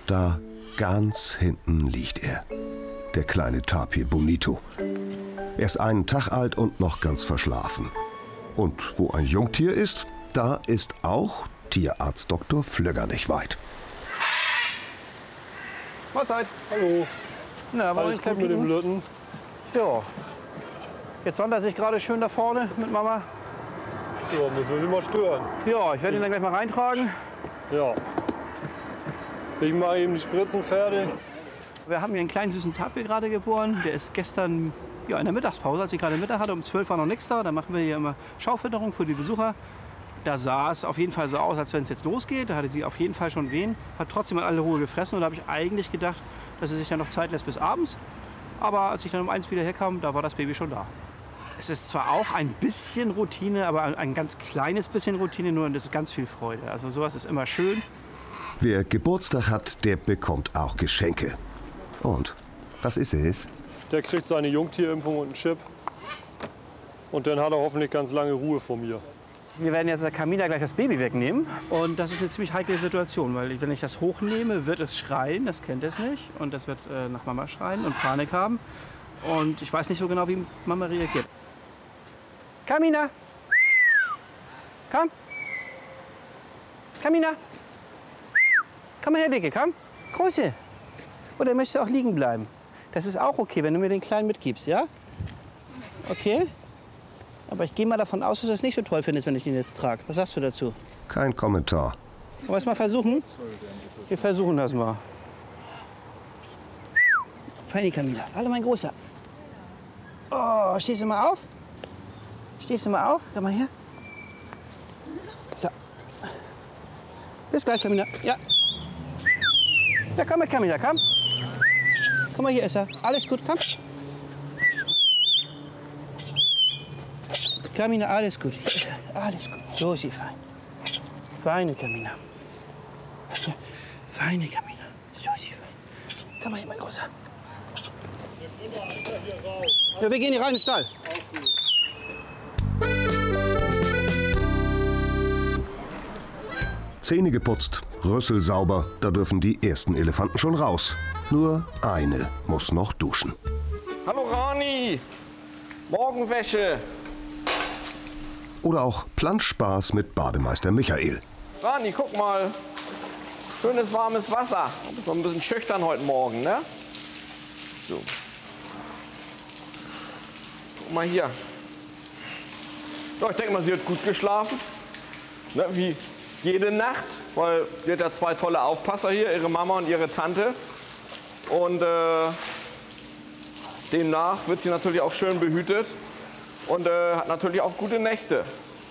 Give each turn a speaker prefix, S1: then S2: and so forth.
S1: Da ganz hinten liegt er, der kleine Tapir Bonito. Er ist einen Tag alt und noch ganz verschlafen. Und wo ein Jungtier ist, da ist auch Tierarzt Dr. Flögger nicht weit.
S2: Mahlzeit.
S3: Hallo.
S2: Na,
S3: Alles gut mit dem Lütten?
S2: Ja. Jetzt sonnt er sich gerade schön da vorne mit Mama.
S3: Ja, müssen wir sie mal stören.
S2: Ja, ich werde ihn dann gleich mal reintragen.
S3: Ja. Ich mache eben die Spritzen fertig.
S2: Wir haben hier einen kleinen süßen Tapir gerade geboren. Der ist gestern ja, in der Mittagspause, als ich gerade Mittag hatte, um 12 war noch nichts da. Da machen wir hier immer Schaufütterung für die Besucher. Da sah es auf jeden Fall so aus, als wenn es jetzt losgeht. Da hatte sie auf jeden Fall schon Wehen. Hat trotzdem in aller Ruhe gefressen. Und da habe ich eigentlich gedacht, dass sie sich dann noch Zeit lässt bis abends. Aber als ich dann um 1 wieder herkam, da war das Baby schon da. Es ist zwar auch ein bisschen Routine, aber ein ganz kleines bisschen Routine nur. Und das ist ganz viel Freude. Also sowas ist immer schön.
S1: Wer Geburtstag hat, der bekommt auch Geschenke. Und, was ist es?
S3: Der kriegt seine Jungtierimpfung und einen Chip. Und dann hat er hoffentlich ganz lange Ruhe vor mir.
S2: Wir werden jetzt der Camilla gleich das Baby wegnehmen. Und das ist eine ziemlich heikle Situation, weil wenn ich das hochnehme, wird es schreien. Das kennt es nicht. Und das wird nach Mama schreien und Panik haben. Und ich weiß nicht so genau, wie Mama reagiert. Camina! Komm! Camina! Komm mal her, Dicke, komm! Große! Oder möchtest du auch liegen bleiben? Das ist auch okay, wenn du mir den Kleinen mitgibst, ja? Okay? Aber ich gehe mal davon aus, dass du es nicht so toll findest, wenn ich ihn jetzt trage. Was sagst du dazu?
S1: Kein Kommentar.
S2: Wollen wir es mal versuchen? Wir versuchen das mal. Feine Camilla. Hallo, mein Großer. Oh, stehst du mal auf? Stehst du mal auf? Komm mal her. So. Bis gleich, Camilla. Ja. Ja, komm mit, Camilla, komm. Komm mal, hier ist er. Alles gut, komm. Camilla, alles gut. Hier ist er. Alles gut. So ist sie fein. Feine Camilla. Ja, feine Camilla. So ist sie fein. Komm mal hier, mein Großer. Ja, wir gehen hier rein in den Stall.
S1: Zähne geputzt, Rüssel sauber, da dürfen die ersten Elefanten schon raus. Nur eine muss noch duschen.
S4: Hallo Rani, Morgenwäsche.
S1: Oder auch Planschspaß mit Bademeister Michael.
S4: Rani, guck mal, schönes warmes Wasser. Du bist noch ein bisschen schüchtern heute Morgen, ne? So. Guck mal hier. Ja, ich denke mal, sie hat gut geschlafen. Ne, wie jede Nacht, weil sie hat ja 2 tolle Aufpasser hier, ihre Mama und ihre Tante. Und demnach wird sie natürlich auch schön behütet und hat natürlich auch gute Nächte.